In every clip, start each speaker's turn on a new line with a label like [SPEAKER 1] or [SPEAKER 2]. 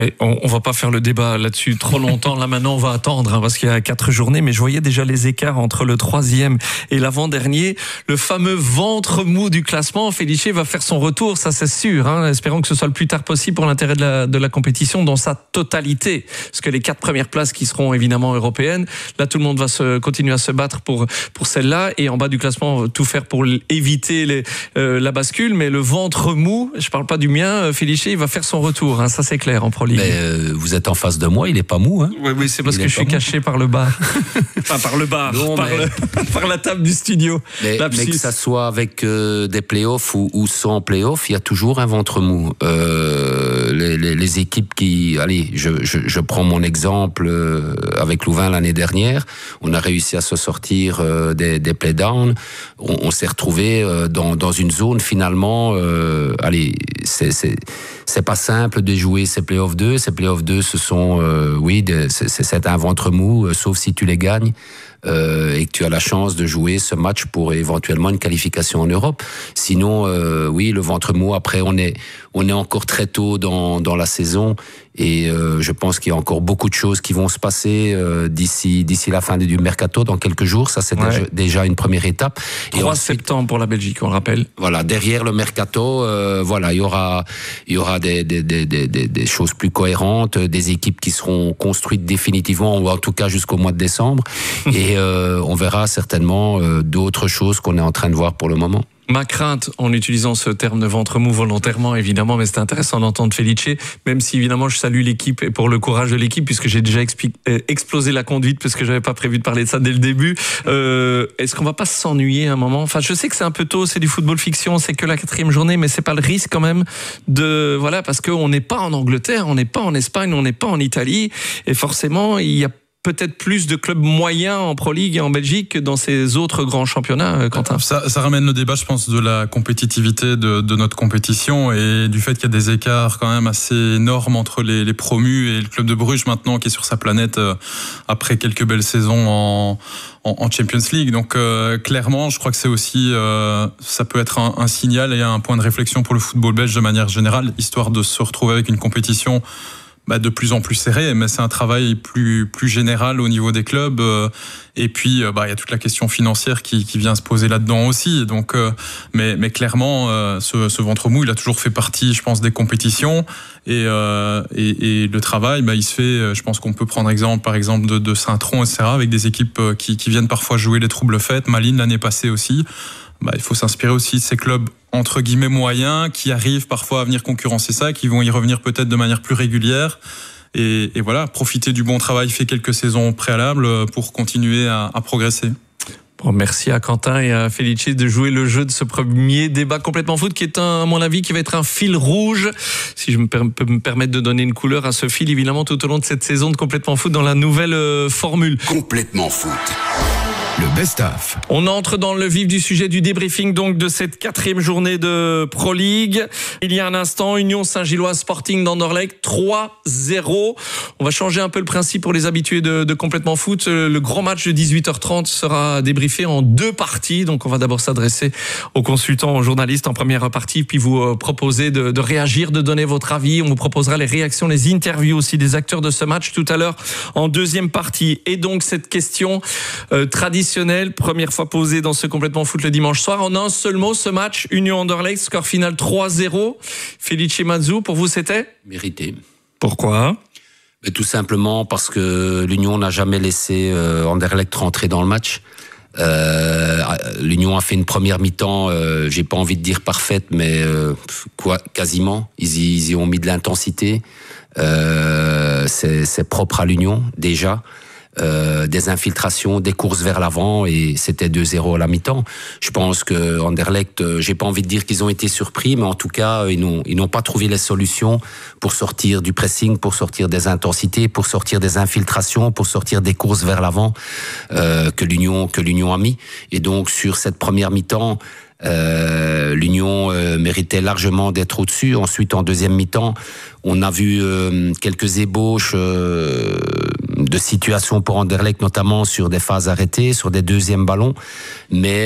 [SPEAKER 1] Et on va pas faire le débat là-dessus trop longtemps. Là maintenant, on va attendre parce qu'il y a 4 journées. Mais je voyais déjà les écarts entre le 3e et l'avant-dernier. Le fameux ventre mou du classement. Felice va faire son retour, ça c'est sûr. Espérons que ce soit le plus tard possible pour l'intérêt de la compétition dans sa totalité. Parce que les 4 premières places qui seront évidemment européennes, là tout le monde va continuer à se battre pour celle-là. Et en bas du classement, tout faire pour éviter la bascule. Mais le ventre mou, je parle pas du mien, Felice, il va faire son retour. Ça c'est clair en Pro League.
[SPEAKER 2] Mais vous êtes en face de moi, il est pas mou.
[SPEAKER 1] Oui, c'est parce que je suis caché par le bar. Enfin, par le bar, non, par la table du studio.
[SPEAKER 2] Mais que ça soit avec des playoffs ou sans playoffs, il y a toujours un ventre mou. Les équipes qui... Allez, je prends mon exemple avec Louvain l'année dernière. On a réussi à se sortir des playdowns. On s'est retrouvé dans une zone finalement... allez, c'est pas simple de jouer ces playoffs 2. Ces playoffs 2, ce sont, c'est un ventre mou, sauf si tu les gagnes. Et que tu as la chance de jouer ce match pour éventuellement une qualification en Europe. Sinon, oui, le ventre mou. Après, on est encore très tôt dans la saison et je pense qu'il y a encore beaucoup de choses qui vont se passer d'ici la fin du mercato dans quelques jours. Ça, c'est déjà une première étape.
[SPEAKER 1] 3 septembre pour la Belgique, on le rappelle.
[SPEAKER 2] Voilà, derrière le mercato, il y aura des choses plus cohérentes, des équipes qui seront construites définitivement, ou en tout cas jusqu'au mois de décembre. Et on verra certainement d'autres choses qu'on est en train de voir pour le moment.
[SPEAKER 1] Ma crainte, en utilisant ce terme de ventre mou volontairement, évidemment, mais c'est intéressant d'entendre Felice, même si évidemment je salue l'équipe et pour le courage de l'équipe, puisque j'ai déjà explosé la conduite, parce que j'avais pas prévu de parler de ça dès le début. Est-ce qu'on va pas s'ennuyer à un moment? Enfin, je sais que c'est un peu tôt, c'est du football fiction, c'est que la 4e journée, mais c'est pas le risque quand même parce qu'on n'est pas en Angleterre, on n'est pas en Espagne, on n'est pas en Italie, et forcément, il y a peut-être plus de clubs moyens en Pro League et en Belgique que dans ces autres grands championnats, Quentin.
[SPEAKER 3] Ça ramène le débat, je pense, de la compétitivité de notre compétition et du fait qu'il y a des écarts quand même assez énormes entre les promus et le club de Bruges maintenant qui est sur sa planète après quelques belles saisons en Champions League. Donc clairement, je crois que c'est aussi ça peut être un signal et un point de réflexion pour le football belge de manière générale, histoire de se retrouver avec une compétition de plus en plus serré, mais c'est un travail plus général au niveau des clubs. Et puis, il y a toute la question financière qui vient se poser là-dedans aussi. Donc, mais clairement, ce ventre mou, il a toujours fait partie, je pense, des compétitions. Et le travail, il se fait. Je pense qu'on peut prendre exemple, par exemple, de Saint-Tron, etc., avec des équipes qui viennent parfois jouer les troubles fêtes. Malines l'année passée aussi. Il faut s'inspirer aussi de ces clubs entre guillemets moyens qui arrivent parfois à venir concurrencer ça, qui vont y revenir peut-être de manière plus régulière et voilà, profiter du bon travail fait quelques saisons préalables pour continuer à progresser.
[SPEAKER 1] Bon, merci à Quentin et à Felice de jouer le jeu de ce premier débat complètement foot qui est à mon avis qui va être un fil rouge, si je peux me permettre de donner une couleur à ce fil évidemment tout au long de cette saison de complètement foot dans la nouvelle formule.
[SPEAKER 4] Complètement foot. Le best-of.
[SPEAKER 1] On entre dans le vif du sujet du débriefing donc de cette 4e journée de Pro League. Il y a un instant, Union Saint-Gilloise Sporting d'Anderlecht 3-0. On va changer un peu le principe pour les habitués de complètement foot. Le grand match de 18h30 sera débriefé en 2 parties. Donc on va d'abord s'adresser aux consultants, aux journalistes en première partie, puis vous proposer de réagir, de donner votre avis. On vous proposera les réactions, les interviews aussi des acteurs de ce match tout à l'heure en 2e partie. Et donc cette question traditionnelle, première fois posée dans ce complètement foot le dimanche soir. En un seul mot, ce match, Union Anderlecht, score final 3-0. Felice Mazou, pour vous, c'était
[SPEAKER 2] mérité.
[SPEAKER 1] Pourquoi ?
[SPEAKER 2] Tout simplement parce que l'Union n'a jamais laissé Anderlecht rentrer dans le match. L'Union a fait une première mi-temps, j'ai pas envie de dire parfaite, mais quasiment. Ils y ont mis de l'intensité. C'est propre à l'Union déjà. Des infiltrations, des courses vers l'avant et c'était 2-0 à la mi-temps. Je pense que Anderlecht, j'ai pas envie de dire qu'ils ont été surpris, mais en tout cas ils n'ont pas trouvé les solutions pour sortir du pressing, pour sortir des intensités, pour sortir des infiltrations, pour sortir des courses vers l'avant que l'Union a mis. Et donc sur cette première mi-temps, l'Union méritait largement d'être au-dessus. Ensuite, en deuxième mi-temps, on a vu quelques ébauches de situations pour Anderlecht, notamment sur des phases arrêtées, sur des deuxièmes ballons. Mais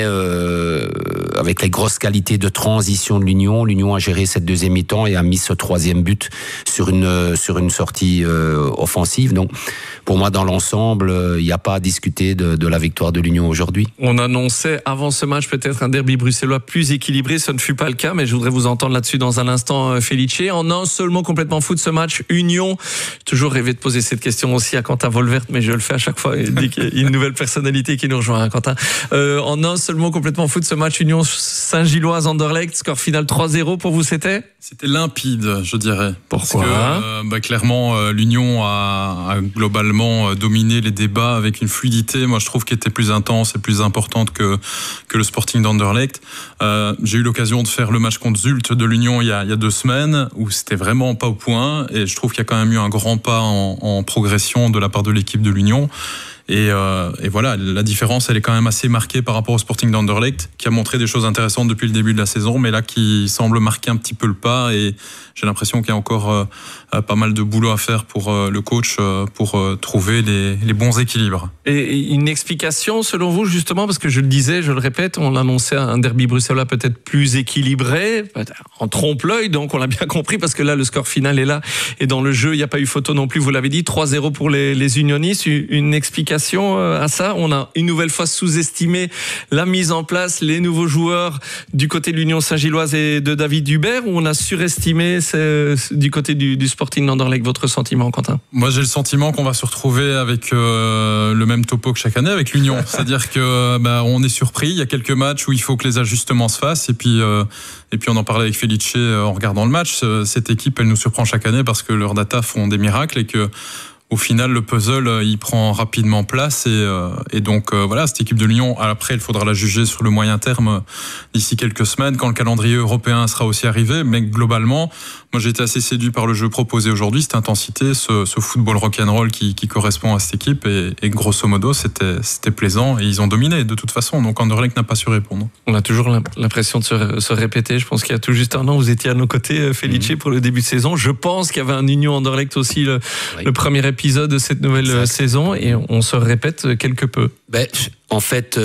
[SPEAKER 2] avec les grosses qualités de transition de l'Union a géré cette deuxième mi-temps et a mis ce troisième but sur une sortie offensive. Donc, pour moi, dans l'ensemble, il n'y a pas à discuter de la victoire de l'Union aujourd'hui.
[SPEAKER 1] On annonçait avant ce match peut-être un derby bruxellois plus équilibré. Ce ne fut pas le cas, mais je voudrais vous entendre là-dessus dans un instant, Felice. En un seul mot complètement foot, ce match Union. J'ai toujours rêvé de poser cette question aussi à Quentin Volvert, mais je le fais à chaque fois. Dès qu'il y a une nouvelle personnalité qui nous rejoint, hein, Quentin. En un seul mot complètement foot, ce match Union Saint-Gilloise Anderlecht, score final 3-0 pour vous, c'était
[SPEAKER 3] limpide, je dirais.
[SPEAKER 1] Pourquoi?
[SPEAKER 3] Parce que clairement, l'Union a globalement dominé les débats avec une fluidité, moi je trouve, qui était plus intense et plus importante que le Sporting d'Anderlecht. J'ai eu l'occasion de faire le match contre Zulte de l'Union il y a 2 semaines, où c'était vraiment pas au point, et je trouve qu'il y a quand même eu un grand pas en progression de la part de l'équipe de l'Union. Et voilà, la différence, elle est quand même assez marquée par rapport au Sporting d'Anderlecht, qui a montré des choses intéressantes depuis le début de la saison, mais là qui semble marquer un petit peu le pas, et j'ai l'impression qu'il y a encore pas mal de boulot à faire pour le coach pour trouver les bons équilibres.
[SPEAKER 1] Et une explication selon vous, justement, parce que je le disais, je le répète, on annonçait un derby bruxellois peut-être plus équilibré, en trompe-l'œil, donc on l'a bien compris, parce que là le score final est là, et dans le jeu il n'y a pas eu photo non plus, vous l'avez dit, 3-0 pour les unionistes. Une explication à ça? On a une nouvelle fois sous-estimé la mise en place, les nouveaux joueurs du côté de l'Union Saint-Gilloise et de David Hubert, ou on a surestimé du côté du Sporting d'Anderlecht? Votre sentiment, Quentin?
[SPEAKER 3] Moi, j'ai le sentiment qu'on va se retrouver avec le même topo que chaque année avec l'Union. C'est-à-dire que on est surpris. Il y a quelques matchs où il faut que les ajustements se fassent. Et puis on en parlait avec Felice en regardant le match. Cette équipe, elle nous surprend chaque année parce que leurs data font des miracles et que au final, le puzzle, il prend rapidement place et donc voilà, cette équipe de l'Union, après, il faudra la juger sur le moyen terme d'ici quelques semaines, quand le calendrier européen sera aussi arrivé. Mais globalement, moi, j'ai été assez séduit par le jeu proposé aujourd'hui, cette intensité, ce football rock'n'roll qui correspond à cette équipe, et grosso modo, c'était plaisant, et ils ont dominé de toute façon. Donc Anderlecht n'a pas su répondre.
[SPEAKER 1] On a toujours l'impression de se répéter. Je pense qu'il y a tout juste un an, vous étiez à nos côtés, Felice, pour le début de saison. Je pense qu'il y avait un Union Anderlecht aussi, le premier épisode de cette nouvelle saison, et on se répète quelque peu.
[SPEAKER 2] En fait,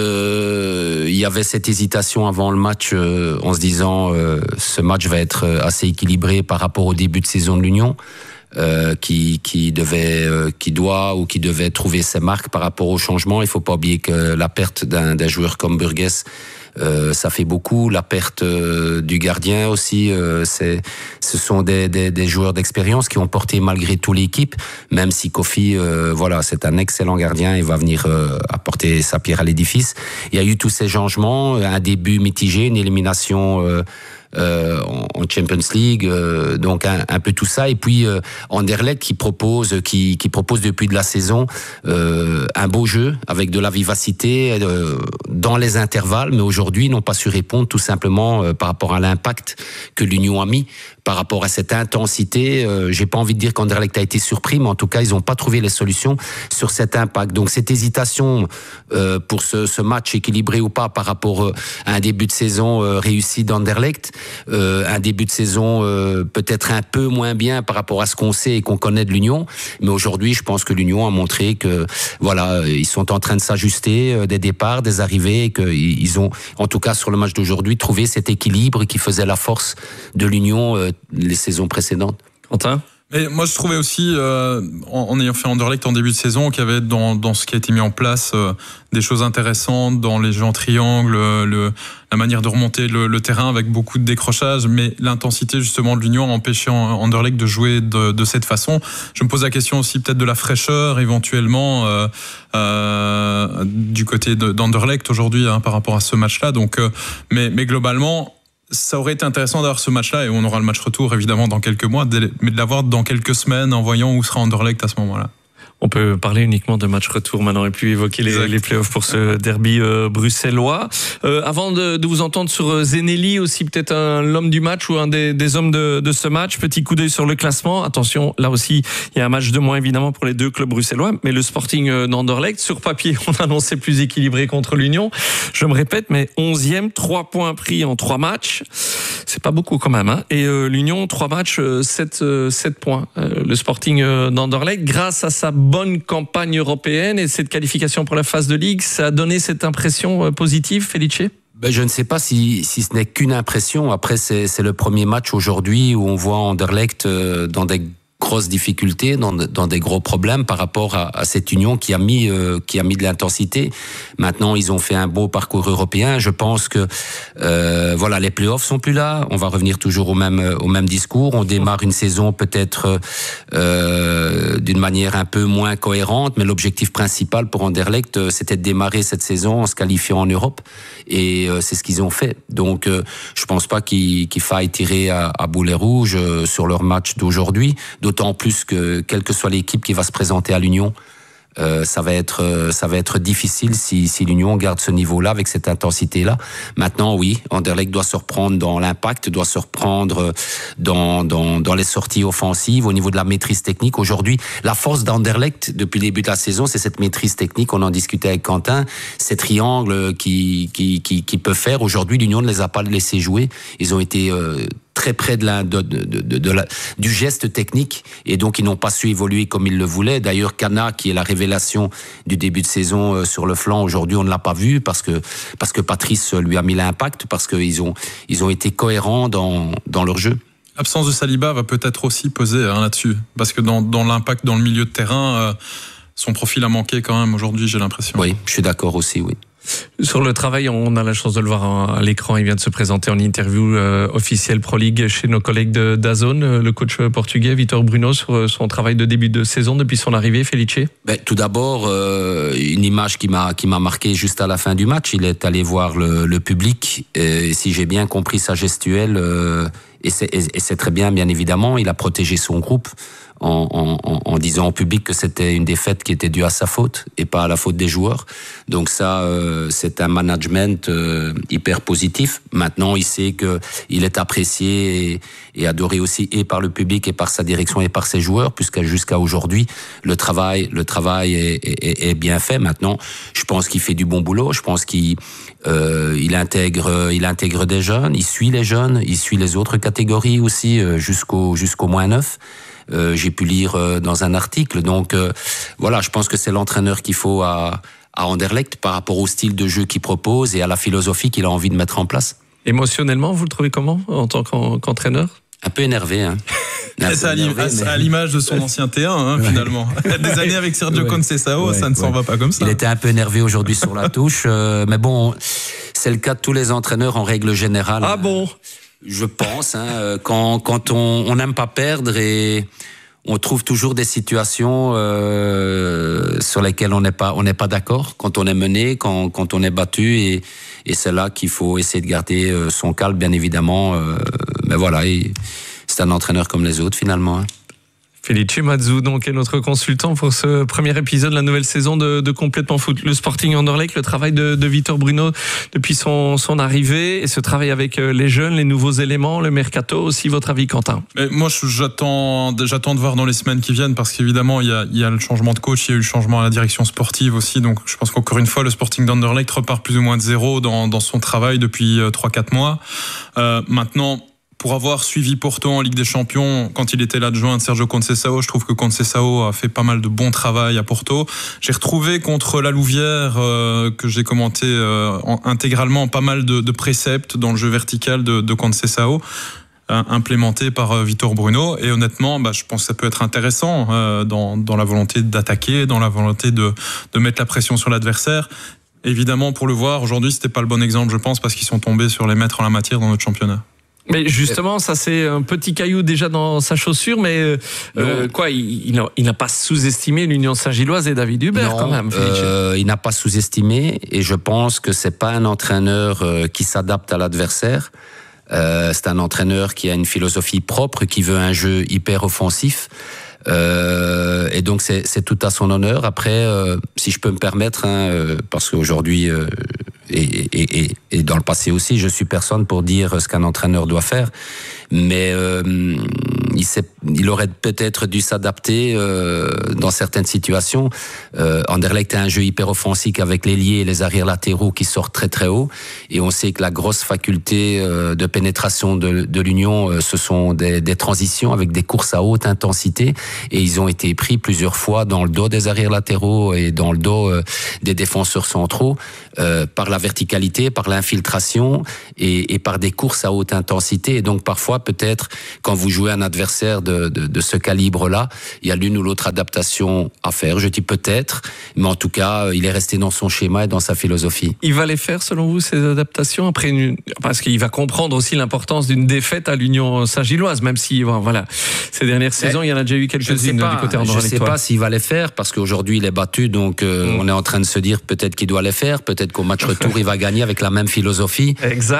[SPEAKER 2] il y avait cette hésitation avant le match en se disant ce match va être assez équilibré par rapport au début de saison de l'Union, qui devait trouver ses marques par rapport au changement. Il faut pas oublier que la perte d'un joueur comme Burgess, ça fait beaucoup. La perte du gardien aussi, ce sont des joueurs d'expérience qui ont porté malgré tout l'équipe, même si Kofi, c'est un excellent gardien, il va venir apporter sa pierre à l'édifice. Il y a eu tous ces changements, un début mitigé, une élimination en Champions League, donc un peu tout ça, et puis Anderlecht qui propose depuis de la saison un beau jeu avec de la vivacité dans les intervalles, mais aujourd'hui n'ont pas su répondre tout simplement par rapport à l'impact que l'Union a mis, par rapport à cette intensité. J'ai pas envie de dire qu'Anderlecht a été surpris, mais en tout cas ils n'ont pas trouvé les solutions sur cet impact. Donc cette hésitation pour ce match équilibré ou pas par rapport à un début de saison réussi d'Anderlecht, un début de saison peut-être un peu moins bien par rapport à ce qu'on sait et qu'on connaît de l'Union, mais aujourd'hui je pense que l'Union a montré que ils sont en train de s'ajuster des départs, des arrivées, et qu'ils ont, en tout cas sur le match d'aujourd'hui, trouvé cet équilibre qui faisait la force de l'Union les saisons précédentes.
[SPEAKER 1] Quentin ?
[SPEAKER 3] Et moi, je trouvais aussi, en ayant fait Anderlecht en début de saison, qu'il y avait dans ce qui a été mis en place des choses intéressantes dans les jeux en triangle, la manière de remonter le terrain avec beaucoup de décrochage, mais l'intensité justement de l'Union a empêché Anderlecht de jouer de cette façon. Je me pose la question aussi peut-être de la fraîcheur éventuellement du côté d'Anderlecht aujourd'hui par rapport à ce match-là. Donc, mais globalement, ça aurait été intéressant d'avoir ce match-là, et on aura le match retour évidemment dans quelques mois, mais de l'avoir dans quelques semaines en voyant où sera Anderlecht à ce moment-là.
[SPEAKER 1] On peut parler uniquement de match retour maintenant et puis évoquer les playoffs pour ce derby bruxellois. Avant de vous entendre sur Zeneli, aussi peut-être l'homme du match ou un des hommes de ce match, petit coup d'œil sur le classement. Attention, là aussi, il y a un match de moins évidemment pour les deux clubs bruxellois, mais le Sporting d'Anderlecht, sur papier, on annonçait plus équilibré contre l'Union. Je me répète, mais 11e, 3 points pris en 3 matchs. C'est pas beaucoup quand même, hein. Et l'Union, 3 matchs, 7 points. Le Sporting d'Anderlecht, grâce à sa bonne campagne européenne et cette qualification pour la phase de Ligue, ça a donné cette impression positive, Felice ?
[SPEAKER 2] Je ne sais pas si ce n'est qu'une impression. Après, c'est le premier match aujourd'hui où on voit Anderlecht dans des grosses difficultés, dans des gros problèmes par rapport à cette union qui a mis de l'intensité. Maintenant, ils ont fait un beau parcours européen. Je pense que les playoffs sont plus là. On va revenir toujours au même discours. On démarre une saison peut-être d'une manière un peu moins cohérente, mais l'objectif principal pour Anderlecht, c'était de démarrer cette saison en se qualifiant en Europe. Et c'est ce qu'ils ont fait. Donc, je pense pas qu'il faille tirer à boulet rouge sur leur match d'aujourd'hui. D'autant plus que, quelle que soit l'équipe qui va se présenter à l'Union, ça va être difficile si l'Union garde ce niveau-là avec cette intensité-là. Maintenant, oui, Anderlecht doit se reprendre dans l'impact, doit se reprendre dans les sorties offensives, au niveau de la maîtrise technique. Aujourd'hui, la force d'Anderlecht depuis le début de la saison, c'est cette maîtrise technique. On en discutait avec Quentin, ces triangles qui peut faire. Aujourd'hui, l'Union ne les a pas laissés jouer. Ils ont été très près du geste technique et donc ils n'ont pas su évoluer comme ils le voulaient. D'ailleurs, Cana, qui est la révélation du début de saison sur le flanc, aujourd'hui on ne l'a pas vu parce que Patrice lui a mis l'impact, parce qu'ils ont été cohérents dans leur jeu.
[SPEAKER 3] L'absence de Saliba va peut-être aussi peser là-dessus, parce que dans l'impact dans le milieu de terrain, son profil a manqué quand même aujourd'hui, j'ai l'impression.
[SPEAKER 2] Oui, je suis d'accord aussi, oui.
[SPEAKER 1] Sur le travail, on a la chance de le voir à l'écran. Il vient de se présenter en interview officielle Pro League chez nos collègues de DAZN, le coach portugais Vitor Bruno, sur son travail de début de saison depuis son arrivée. Felice ?
[SPEAKER 2] Tout d'abord, une image qui m'a marqué juste à la fin du match. Il est allé voir le public et si j'ai bien compris sa gestuelle, et c'est très bien évidemment, il a protégé son groupe en disant au public que c'était une défaite qui était due à sa faute et pas à la faute des joueurs. Donc ça, c'est un management hyper positif. Maintenant, il sait que il est apprécié et adoré aussi et par le public et par sa direction et par ses joueurs, puisque jusqu'à aujourd'hui, le travail est bien fait. Maintenant, je pense qu'il fait du bon boulot. Je pense qu'il intègre des jeunes, il suit les jeunes, il suit les autres catégories aussi jusqu'au moins 9. J'ai pu lire dans un article. Donc je pense que c'est l'entraîneur qu'il faut à Anderlecht par rapport au style de jeu qu'il propose et à la philosophie qu'il a envie de mettre en place.
[SPEAKER 1] Émotionnellement, vous le trouvez comment en tant qu'entraîneur ?
[SPEAKER 2] Un peu énervé, hein.
[SPEAKER 3] C'est à l'image de son ancien T1, finalement. Des années avec Sergio Conceição, ça ne s'en va pas comme ça.
[SPEAKER 2] Il était un peu énervé aujourd'hui sur la touche, mais bon, c'est le cas de tous les entraîneurs en règle générale.
[SPEAKER 1] Ah bon ?
[SPEAKER 2] Je pense, quand on n'aime pas perdre et on trouve toujours des situations sur lesquelles on n'est pas d'accord, quand on est mené, quand on est battu, et c'est là qu'il faut essayer de garder son calme, bien évidemment. Mais voilà, c'est un entraîneur comme les autres finalement.
[SPEAKER 1] Felice Mazzu, donc, est notre consultant pour ce premier épisode de la nouvelle saison de Complètement Foot. Le Sporting Anderlecht, le travail de Vitor Bruno depuis son arrivée et ce travail avec les jeunes, les nouveaux éléments, le mercato aussi. Votre avis, Quentin ?
[SPEAKER 3] Mais moi, j'attends de voir dans les semaines qui viennent, parce qu'évidemment, il y a le changement de coach, il y a eu le changement à la direction sportive aussi. Donc, je pense qu'encore une fois, le Sporting d'Anderlecht repart plus ou moins de zéro dans son travail depuis 3-4 mois. Maintenant, pour avoir suivi Porto en Ligue des Champions, quand il était l'adjoint de Sergio Conceição, je trouve que Conceição a fait pas mal de bon travail à Porto. J'ai retrouvé contre la Louvière, que j'ai commenté intégralement, pas mal de préceptes dans le jeu vertical de Conceição, implémenté par Vitor Bruno. Et honnêtement, je pense que ça peut être intéressant dans la volonté d'attaquer, dans la volonté de mettre la pression sur l'adversaire. Évidemment, pour le voir, aujourd'hui, c'était pas le bon exemple, je pense, parce qu'ils sont tombés sur les maîtres en la matière dans notre championnat.
[SPEAKER 1] Mais justement, ça c'est un petit caillou déjà dans sa chaussure, mais il n'a pas sous-estimé l'Union Saint-Gilloise et David Hubert quand même.
[SPEAKER 2] Il n'a pas sous-estimé, et je pense que c'est pas un entraîneur qui s'adapte à l'adversaire. C'est un entraîneur qui a une philosophie propre, qui veut un jeu hyper offensif. Et donc c'est tout à son honneur. Après, si je peux me permettre, parce qu'aujourd'hui et dans le passé aussi, je suis personne pour dire ce qu'un entraîneur doit faire, mais il aurait peut-être dû s'adapter dans certaines situations. Anderlecht a un jeu hyper offensif avec l'ailier et les arrières latéraux qui sortent très très haut, et on sait que la grosse faculté de pénétration de l'Union, ce sont des transitions avec des courses à haute intensité, et ils ont été pris plusieurs fois dans le dos des arrières latéraux et dans le dos des défenseurs centraux par la verticalité, par l'infiltration et par des courses à haute intensité. Et donc parfois peut-être quand vous jouez un adversaire de ce calibre-là, il y a l'une ou l'autre adaptation à faire. Je dis peut-être, mais en tout cas il est resté dans son schéma et dans sa philosophie.
[SPEAKER 1] Il va les faire selon vous, ces adaptations, après parce qu'il va comprendre aussi l'importance d'une défaite à l'Union Saint-Gilloise, même si voilà, ces dernières saisons il y en a déjà eu quelques-unes du côté andorranais.
[SPEAKER 2] Je ne sais pas s'il va les faire, parce qu'aujourd'hui il est battu, donc on est en train de se dire peut-être qu'il doit les faire, peut-être qu'au match retour il va gagner avec la même philosophie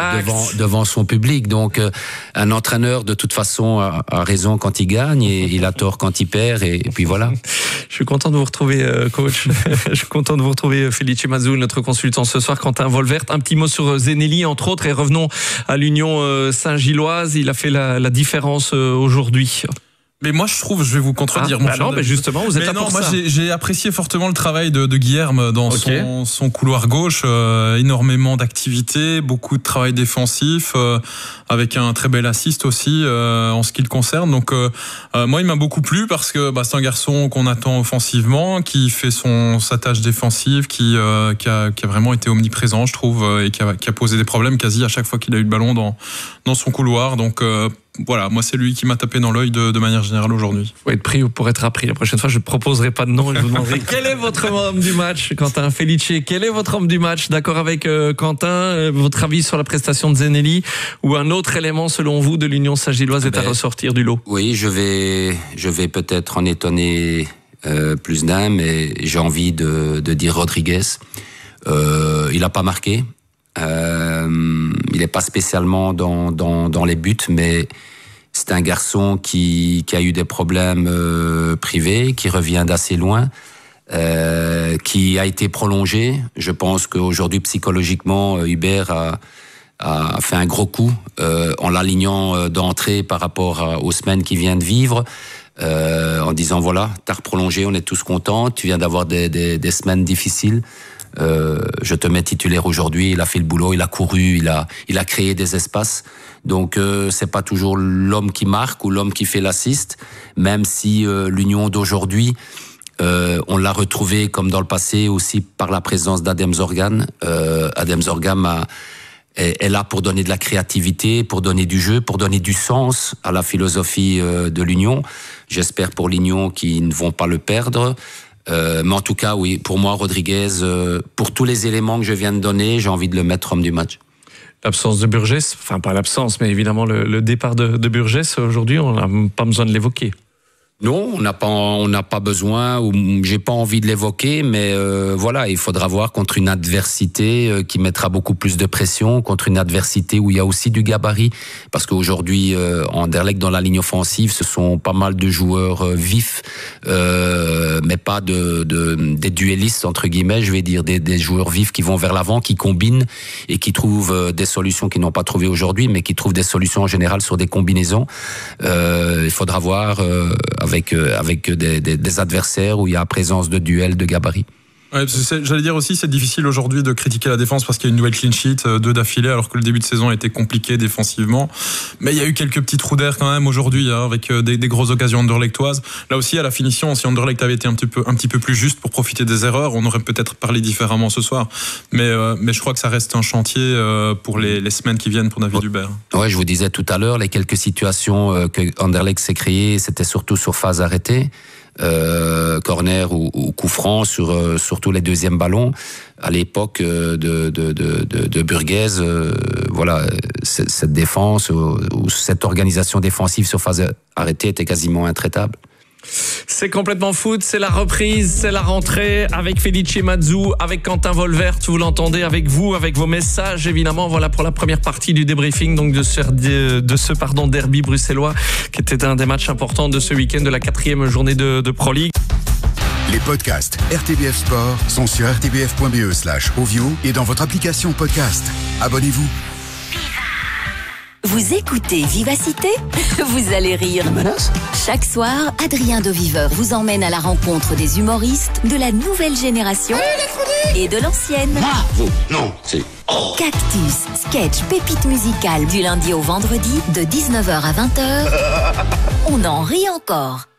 [SPEAKER 2] devant son public. Donc un entraîneur de toute façon a raison quand il gagne et il a tort quand il perd, et puis voilà.
[SPEAKER 1] Je suis content de vous retrouver, coach. Je suis content de vous retrouver, Felice Mazzoul, notre consultant ce soir. Quentin Volvert, un petit mot sur Zeneli entre autres, et revenons à l'Union Saint-Gilloise. Il a fait la différence aujourd'hui.
[SPEAKER 3] Mais moi, je trouve, je vais vous contredire.
[SPEAKER 1] Mais justement, vous êtes là pour ça.
[SPEAKER 3] Moi, j'ai apprécié fortement le travail de Guilherme dans son couloir gauche. Énormément d'activité, beaucoup de travail défensif, avec un très bel assist aussi en ce qui le concerne. Donc, moi, il m'a beaucoup plu parce que c'est un garçon qu'on attend offensivement, qui fait sa tâche défensive, qui a vraiment été omniprésent, je trouve, et qui a posé des problèmes quasi à chaque fois qu'il a eu le ballon dans son couloir. Donc, voilà, moi c'est lui qui m'a tapé dans l'œil de manière générale aujourd'hui.
[SPEAKER 1] Il faut être pris ou pour être appris. La prochaine fois, je ne proposerai pas de nom et je vous demanderai quel est votre homme du match, Quentin Felice. Quel est votre homme du match? D'accord avec Quentin, votre avis sur la prestation de Zeneli, ou un autre élément selon vous de l'Union Saint-Gilloise est à ressortir du lot?
[SPEAKER 2] Oui, je vais peut-être en étonner plus d'un, mais j'ai envie de dire Rodriguez. Il n'a pas marqué. Il n'est pas spécialement dans les buts, mais c'est un garçon qui a eu des problèmes privés, qui revient d'assez loin, qui a été prolongé. Je pense qu'aujourd'hui, psychologiquement, Hubert a fait un gros coup en l'alignant d'entrée par rapport aux semaines qu'il vient de vivre, en disant voilà, t'as reprolongé, on est tous contents, tu viens d'avoir des semaines difficiles. Je te mets titulaire aujourd'hui. Il a fait le boulot, il a couru, il a créé des espaces. Donc c'est pas toujours l'homme qui marque ou l'homme qui fait l'assist, même si l'Union d'aujourd'hui, on l'a retrouvé comme dans le passé aussi par la présence d'Adem Zorgan. Adem Zorgan est là pour donner de la créativité, pour donner du jeu, pour donner du sens à la philosophie de l'Union. J'espère pour l'Union qu'ils ne vont pas le perdre. Mais en tout cas, oui, pour moi, Rodriguez, pour tous les éléments que je viens de donner, j'ai envie de le mettre homme du match.
[SPEAKER 1] L'absence de Burgess, enfin pas l'absence, mais évidemment le départ de Burgess, aujourd'hui, on n'a pas besoin de l'évoquer.
[SPEAKER 2] Non, on n'a pas besoin, ou j'ai pas envie de l'évoquer, mais voilà, il faudra voir contre une adversité qui mettra beaucoup plus de pression, contre une adversité où il y a aussi du gabarit, parce qu'aujourd'hui, Anderlecht dans la ligne offensive, ce sont pas mal de joueurs vifs, mais pas des duellistes entre guillemets, je vais dire des joueurs vifs qui vont vers l'avant, qui combinent et qui trouvent des solutions qu'ils n'ont pas trouvées aujourd'hui, mais qui trouvent des solutions en général sur des combinaisons. Il faudra voir avec des adversaires où il y a présence de duels de gabarit.
[SPEAKER 3] Ouais, j'allais dire aussi, c'est difficile aujourd'hui de critiquer la défense parce qu'il y a une nouvelle clean sheet, 2 d'affilée, alors que le début de saison a été compliqué défensivement. Mais il y a eu quelques petits trous d'air quand même aujourd'hui, avec des grosses occasions anderlechtoises. Là aussi, à la finition, si Anderlecht avait été un petit peu plus juste pour profiter des erreurs, on aurait peut-être parlé différemment ce soir. Mais je crois que ça reste un chantier pour les semaines qui viennent pour David Hubert.
[SPEAKER 2] Ouais, je vous disais tout à l'heure, les quelques situations que Anderlecht s'est créées, c'était surtout sur phase arrêtée. Corner ou coup franc sur tous les deuxièmes ballons. À l'époque de Burgess, voilà, cette défense ou cette organisation défensive sur phase arrêtée était quasiment intraitable.
[SPEAKER 1] C'est complètement foot, c'est la reprise, c'est la rentrée avec Felice Mazzoul, avec Quentin Volvert, vous l'entendez, avec vous, avec vos messages évidemment. Voilà pour la première partie du débriefing donc de ce derby bruxellois qui était un des matchs importants de ce week-end de la 4e journée de Pro League.
[SPEAKER 4] Les podcasts RTBF Sport sont sur rtbf.be/audio et dans votre application podcast. Abonnez-vous.
[SPEAKER 5] Vous écoutez Vivacité? Vous allez rire. Chaque soir, Adrien Deviveur vous emmène à la rencontre des humoristes de la nouvelle génération et de l'ancienne.
[SPEAKER 6] Non, c'est...
[SPEAKER 5] Cactus, sketch, pépite musicale du lundi au vendredi de 19h à 20h. On en rit encore.